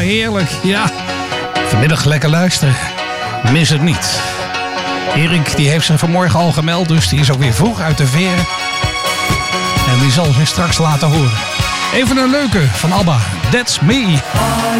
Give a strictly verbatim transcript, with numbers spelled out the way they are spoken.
heerlijk. Ja, vanmiddag lekker luisteren. Mis het niet. Erik die heeft zich vanmorgen al gemeld, dus die is ook weer vroeg uit de veren. En die zal zich straks laten horen. Even een leuke van ABBA. That's Me.